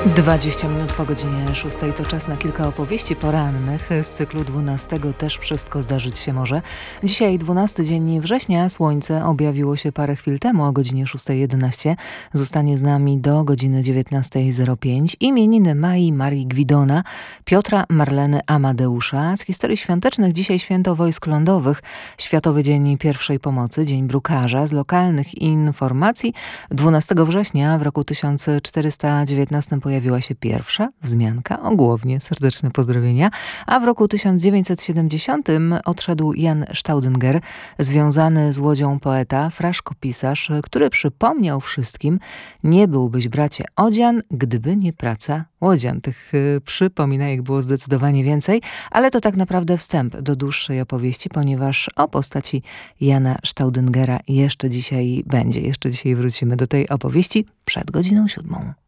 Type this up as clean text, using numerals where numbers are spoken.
20 minut po godzinie 6 to czas na kilka opowieści porannych z cyklu 12. Też wszystko zdarzyć się może. Dzisiaj 12 dzień września. Słońce objawiło się parę chwil temu o godzinie 6:11. Zostanie z nami do godziny 19:05. Imieniny Marii Gwidona, Piotra, Marleny, Amadeusza. Z historii świątecznych dzisiaj święto wojsk lądowych, Światowy Dzień Pierwszej Pomocy, Dzień Brukarza. Z lokalnych informacji 12 września w roku 1419 pojawiła się pierwsza wzmianka o Głownie. Serdeczne pozdrowienia. A w roku 1970 odszedł Jan Staudinger, związany z Łodzią poeta, fraszkopisarz, który przypomniał wszystkim: nie byłbyś, bracie, odzian, gdyby nie praca łodzian. Tych przypominajek było zdecydowanie więcej, ale to tak naprawdę wstęp do dłuższej opowieści, ponieważ o postaci Jana Staudingera jeszcze dzisiaj będzie. Jeszcze dzisiaj wrócimy do tej opowieści przed godziną 7.